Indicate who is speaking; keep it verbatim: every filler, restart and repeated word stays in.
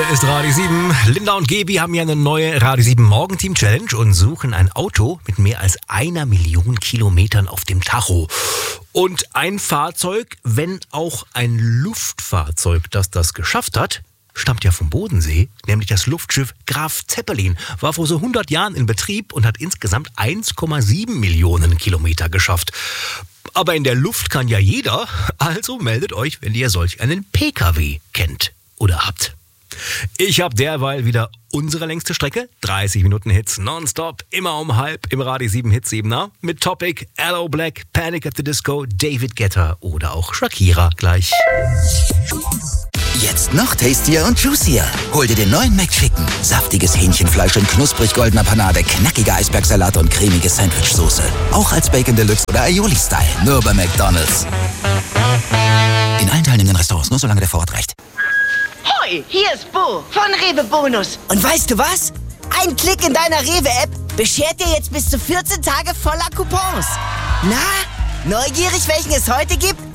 Speaker 1: Hier ist Radio sieben. Linda und Gebi haben ja eine neue Radio sieben Morgenteam Challenge und suchen ein Auto mit mehr als einer Million Kilometern auf dem Tacho. Und ein Fahrzeug, wenn auch ein Luftfahrzeug, das das geschafft hat, stammt ja vom Bodensee, nämlich das Luftschiff Graf Zeppelin, war vor so hundert Jahren in Betrieb und hat insgesamt eins Komma sieben Millionen Kilometer geschafft. Aber in der Luft kann ja jeder, also meldet euch, wenn ihr solch einen P K W kennt oder habt. Ich habe derweil wieder unsere längste Strecke, dreißig Minuten Hits nonstop, immer um halb im Radio sieben Hit siebener mit Topic, Aloe Black, Panic at the Disco, David Guetta oder auch Shakira gleich.
Speaker 2: Jetzt noch tastier und juicier. Hol dir den neuen McChicken. Saftiges Hähnchenfleisch in knusprig goldener Panade, knackiger Eisbergsalat und cremige Sandwichsoße. Auch als Bacon Deluxe oder Aioli-Style. Nur bei McDonald's. In allen teilnehmenden Restaurants, nur solange der Vorrat reicht.
Speaker 3: Hoi, hier ist Bo von Rewe Bonus.
Speaker 4: Und weißt du was? Ein Klick in deiner Rewe-App beschert dir jetzt bis zu vierzehn Tage voller Coupons. Na, neugierig, welchen es heute gibt?